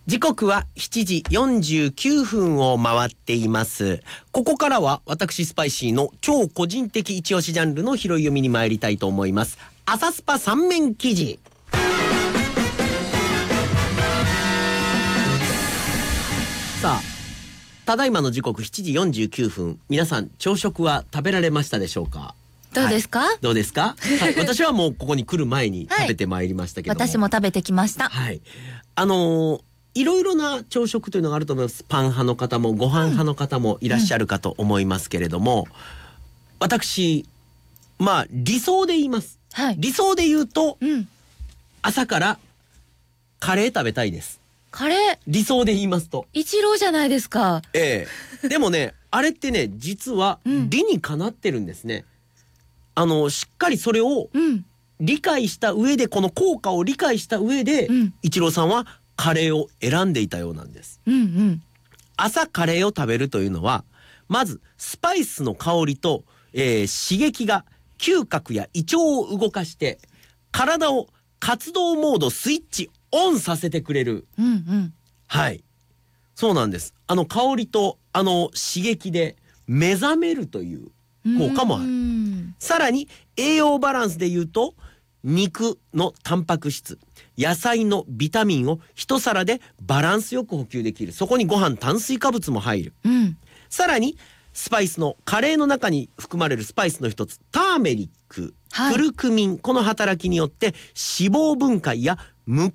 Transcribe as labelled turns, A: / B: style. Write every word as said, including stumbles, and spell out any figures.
A: 時刻はしちじよんじゅうきゅうふんを回っています。ここからは私スパイシーの超個人的一押しジャンルの拾い読みに参りたいと思います。朝スパ三面記事。さあ、ただいまの時刻しちじよんじゅうきゅうふん、皆さん朝食は食べられましたでしょうか？
B: どうですか？
A: はい、どうですか？はい、私はもうここに来る前に食べてまいりましたけども、
B: はい、私も食べてきました。
A: はい、あのーいろいろな朝食というのがあると思います。パン派の方もご飯派の方もいらっしゃるかと思いますけれども、うん、私まあ理想で言います、はい、理想で言うと、うん、朝からカレー食べたいです。
B: カレー
A: 理想で言いますと
B: 一郎じゃないですか。
A: ええでもねあれってね実は理にかなってるんですね、うん、あのしっかりそれを理解した上で、この効果を理解した上で、うん、一郎さんはカレーを選んでいたようなんです、うんうん、朝カレーを食べるというのはまずスパイスの香りと、えー、刺激が嗅覚や胃腸を動かして体を活動モードスイッチオンさせてくれる、うんうん、はいそうなんです。あの香りとあの刺激で目覚めるという効果もある。さらに栄養バランスでいうと肉のタンパク質、野菜のビタミンを一皿でバランスよく補給できる。そこにご飯炭水化物も入る、うん、さらにスパイスのカレーの中に含まれるスパイスの一つターメリック、はい、クルクミン、この働きによって脂肪分解や無